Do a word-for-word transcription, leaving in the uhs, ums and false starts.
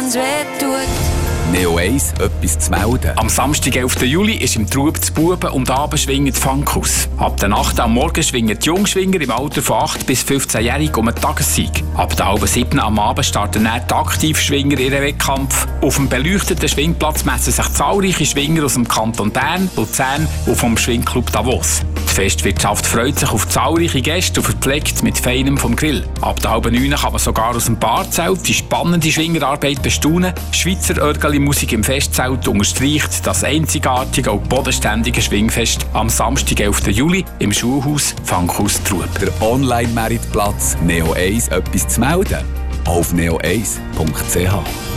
wenn's weh tut. Neo eins, etwas zu melden. Am Samstag, elften Juli, ist im Trub das Buben- und Abendschwingen Funkhaus. Ab der Nacht am Morgen schwingen die Jungschwinger im Alter von acht bis fünfzehn-Jährig um einen Tagessieg. Ab der halben siebten am Abend starten dann die Aktivschwinger ihren Wettkampf. Auf dem beleuchteten Schwingplatz messen sich zahlreiche Schwinger aus dem Kanton Bern, Luzern und vom Schwingclub Davos. Die Festwirtschaft freut sich auf zahlreiche Gäste und verpflegt mit Feinem vom Grill. Ab der halben neun kann man sogar aus dem Barzelt die spannende Schwingerarbeit bestaunen. Schweizer Örgeli-Musik im Festzelt unterstreicht das einzigartige und bodenständige Schwingfest am Samstag, elften Juli im Schulhaus Funkhaus Trub. Der Online-Meritplatz Neo eins, etwas zu melden. Auf neo eins punkt c h.